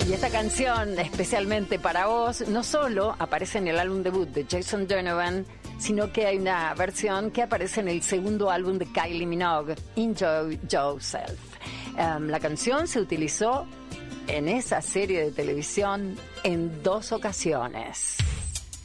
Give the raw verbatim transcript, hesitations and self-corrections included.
Y esta canción, especialmente para vos, no solo aparece en el álbum debut de Jason Donovan, sino que hay una versión que aparece en el segundo álbum de Kylie Minogue, Enjoy Yourself. Um, la canción se utilizó en esa serie de televisión en dos ocasiones.